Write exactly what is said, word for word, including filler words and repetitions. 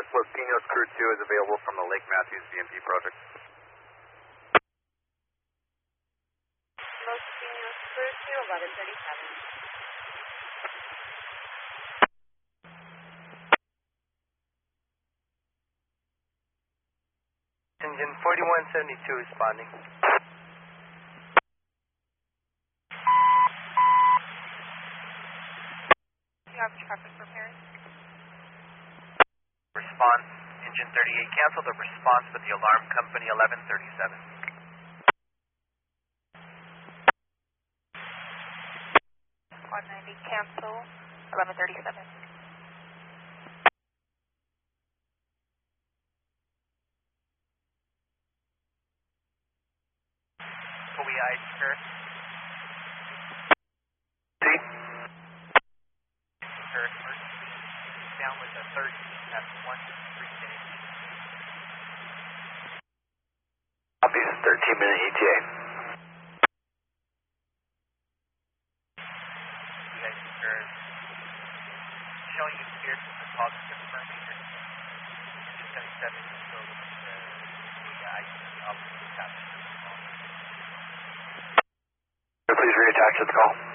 Los Pinos Crew two is available from the Lake Matthews B M P project. Los Pinos Crew two, eleven thirty-seven. Engine forty-one seventy-two responding. You have traffic prepared? Response, engine thirty-eight canceled, a response with the alarm company eleven thirty-seven. one ninety cancel, eleven thirty-seven. Fully eyed, sir. See? Sir, emergency down with a thirteen, that's one three minute. Copy, thirteen minute E T A. You guys, sir, showing you clear from the call to confirm your engine seventy-seven is still with the, the I C officer. Please reattach to the call.